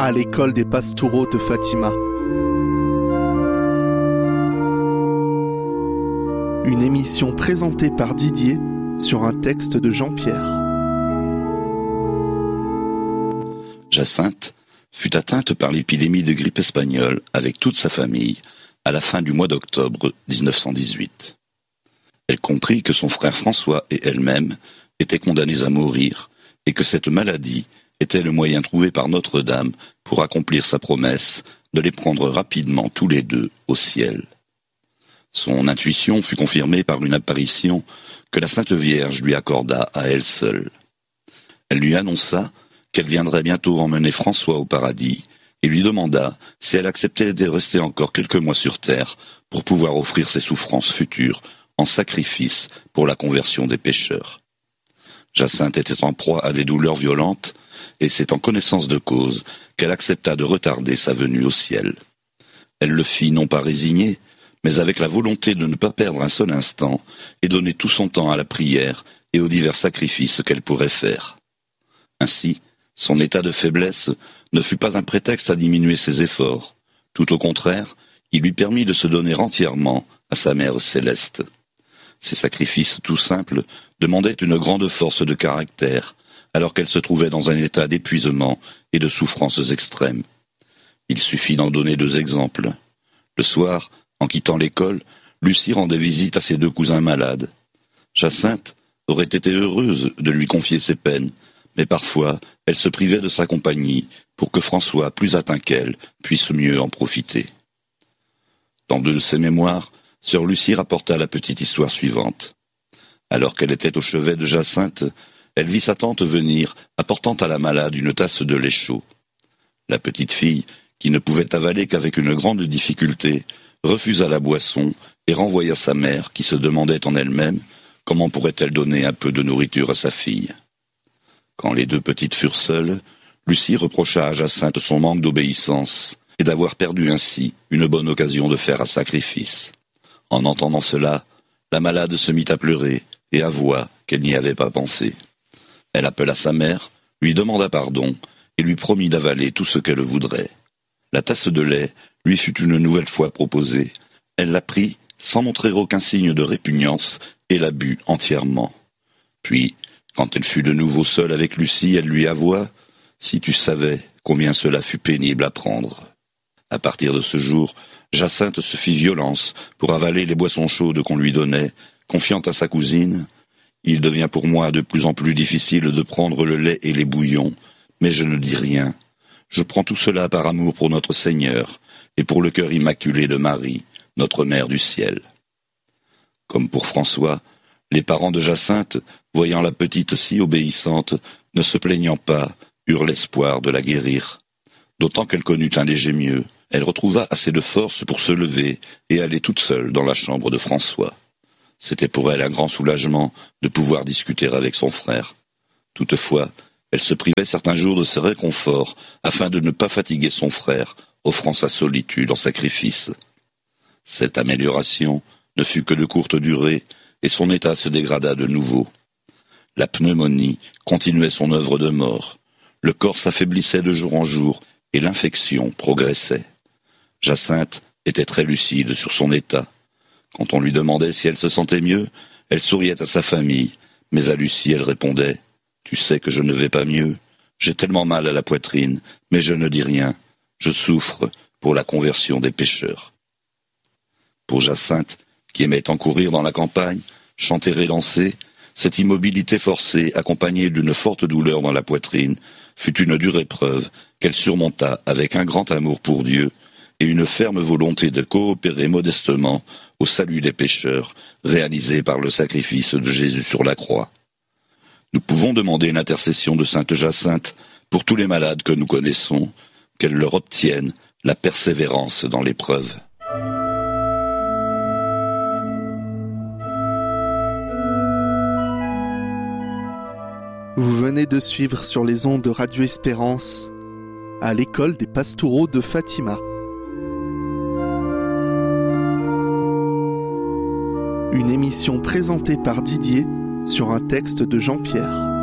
à l'école des Pastoureaux de Fatima. Une émission présentée par Didier sur un texte de Jean-Pierre. Jacinthe fut atteinte par l'épidémie de grippe espagnole avec toute sa famille à la fin du mois d'octobre 1918. Elle comprit que son frère François et elle-même étaient condamnés à mourir et que cette maladie était le moyen trouvé par Notre-Dame pour accomplir sa promesse de les prendre rapidement tous les deux au ciel. Son intuition fut confirmée par une apparition que la Sainte Vierge lui accorda à elle seule. Elle lui annonça qu'elle viendrait bientôt emmener François au paradis et lui demanda si elle acceptait de rester encore quelques mois sur terre pour pouvoir offrir ses souffrances futures en sacrifice pour la conversion des pécheurs. Jacinthe était en proie à des douleurs violentes et c'est en connaissance de cause qu'elle accepta de retarder sa venue au ciel. Elle le fit non pas résignée, mais avec la volonté de ne pas perdre un seul instant et donner tout son temps à la prière et aux divers sacrifices qu'elle pourrait faire. Ainsi, son état de faiblesse ne fut pas un prétexte à diminuer ses efforts. Tout au contraire, il lui permit de se donner entièrement à sa mère céleste. Ces sacrifices tout simples demandaient une grande force de caractère, alors qu'elle se trouvait dans un état d'épuisement et de souffrances extrêmes. Il suffit d'en donner deux exemples. Le soir, en quittant l'école, Lucie rendait visite à ses deux cousins malades. Jacinthe aurait été heureuse de lui confier ses peines, mais parfois elle se privait de sa compagnie pour que François, plus atteint qu'elle, puisse mieux en profiter. Dans deux de ses mémoires, sœur Lucie rapporta la petite histoire suivante. Alors qu'elle était au chevet de Jacinthe, elle vit sa tante venir, apportant à la malade une tasse de lait chaud. La petite fille, qui ne pouvait avaler qu'avec une grande difficulté, refusa la boisson et renvoya sa mère, qui se demandait en elle-même comment pourrait-elle donner un peu de nourriture à sa fille. Quand les deux petites furent seules, Lucie reprocha à Jacinthe son manque d'obéissance et d'avoir perdu ainsi une bonne occasion de faire un sacrifice. En entendant cela, la malade se mit à pleurer et avoua qu'elle n'y avait pas pensé. Elle appela sa mère, lui demanda pardon et lui promit d'avaler tout ce qu'elle voudrait. La tasse de lait lui fut une nouvelle fois proposée. Elle la prit sans montrer aucun signe de répugnance et la but entièrement. Puis, quand elle fut de nouveau seule avec Lucie, elle lui avoua « Si tu savais combien cela fut pénible à prendre ». À partir de ce jour, Jacinthe se fit violence pour avaler les boissons chaudes qu'on lui donnait, confiant à sa cousine « Il devient pour moi de plus en plus difficile de prendre le lait et les bouillons, mais je ne dis rien. Je prends tout cela par amour pour notre Seigneur et pour le cœur immaculé de Marie, notre Mère du ciel. » Comme pour François, les parents de Jacinthe, voyant la petite si obéissante, ne se plaignant pas, eurent l'espoir de la guérir. D'autant qu'elle connut un léger mieux, elle retrouva assez de force pour se lever et aller toute seule dans la chambre de François. C'était pour elle un grand soulagement de pouvoir discuter avec son frère. Toutefois, elle se privait certains jours de ses réconforts afin de ne pas fatiguer son frère, offrant sa solitude en sacrifice. Cette amélioration ne fut que de courte durée et son état se dégrada de nouveau. La pneumonie continuait son œuvre de mort. Le corps s'affaiblissait de jour en jour et l'infection progressait. Jacinthe était très lucide sur son état. Quand on lui demandait si elle se sentait mieux, elle souriait à sa famille, mais à Lucie elle répondait « Tu sais que je ne vais pas mieux. J'ai tellement mal à la poitrine, mais je ne dis rien. Je souffre pour la conversion des pécheurs. » Pour Jacinthe, qui aimait en courir dans la campagne, chanter et danser, cette immobilité forcée, accompagnée d'une forte douleur dans la poitrine, fut une dure épreuve qu'elle surmonta avec un grand amour pour Dieu et une ferme volonté de coopérer modestement au salut des pécheurs, réalisé par le sacrifice de Jésus sur la croix. Nous pouvons demander une intercession de sainte Jacinthe pour tous les malades que nous connaissons, qu'elle leur obtienne la persévérance dans l'épreuve. Vous venez de suivre sur les ondes de Radio Espérance à l'école des Pastoureaux de Fatima. Une émission présentée par Didier sur un texte de Jean-Pierre.